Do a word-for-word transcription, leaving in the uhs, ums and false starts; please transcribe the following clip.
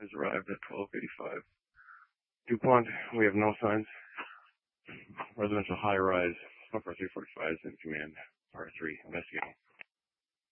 has arrived at twelve eighty-five. DuPont, we have no signs. Residential high-rise, upper three forty-five is in command. R three, investigating.